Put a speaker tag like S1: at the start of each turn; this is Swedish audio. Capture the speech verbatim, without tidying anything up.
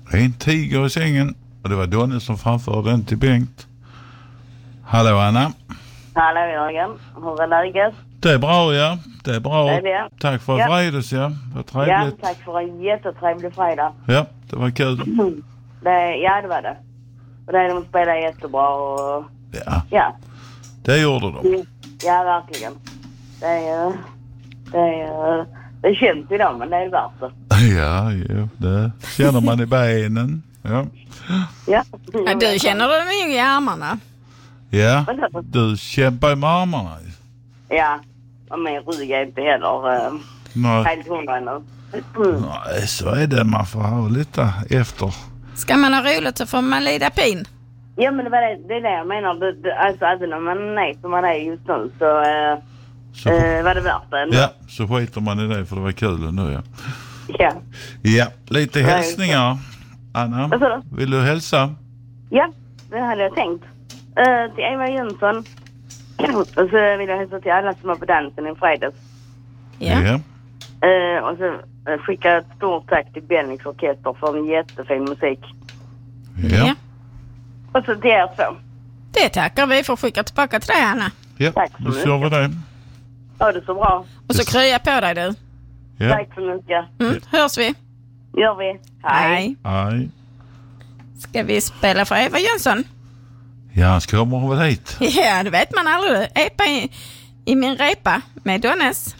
S1: En tiger i sängen. Och det var Donny som framförde den till Bengt. Hallå Anna.
S2: Hallå Jörgen. Hur är läget?
S1: Det är bra, ja. Det är bra.
S2: Det är det.
S1: Tack för
S2: ja.
S1: fredags, ja. Vad
S2: Ja,
S1: trevligt.
S2: tack för en jättetrevlig fredag.
S1: Ja, det var kul.
S2: Mm. Det, ja, det var det. Och det de spelade jättebra och...
S1: Ja.
S2: Ja.
S1: Det gjorde de.
S2: Ja, verkligen. Det är... Det är... Det känns idag, men det är värt det.
S1: Ja, ja, det känner man i benen. Ja.
S2: Ja.
S3: Ja, du känner det nog i armarna.
S1: Ja, du kämpar med armarna.
S2: Ja, och min rygg är inte heller äh,
S1: Nej.
S2: helt hundra nu.
S1: Mm. Nej, så är det. Man får ha lite efter.
S3: Ska man ha roligt så får man lida pin.
S2: Ja, men det, var det, det är det jag menar. Det, det, alltså, även om man är som man är just nu så, äh,
S1: så
S2: äh, var det värt det ändå.
S1: Ja, så skiter man i det för det var kul nu, ja.
S2: Ja.
S1: Ja, lite hälsningar. Anna,
S2: Vad sa du?
S1: vill du hälsa?
S2: Ja, det hade jag tänkt. Uh, till Eva Jönsson. Och så vill jag hälsa till alla som var på dansen i fredags.
S3: Ja.
S1: Ja.
S2: Uh, och så uh, skicka ett stort tack till Bennix orkester för en jättefin musik.
S1: Ja.
S3: Ja.
S2: Och så till er två.
S3: Det tackar vi för att skicka tillbaka till dig, Anna.
S1: Ja,
S2: Tack så
S1: då kör vi det.
S2: Ha det så bra.
S3: Och så krya på dig, du.
S1: Ja.
S2: Tack så mycket.
S3: Mm, hörs vi.
S2: Gör vi. Hej.
S1: Aj.
S3: Ska vi spela för Eva Jönsson?
S1: Ja, så kommer hon väl hit.
S3: Ja, det vet man aldrig. Epa i, i min repa med Donnes.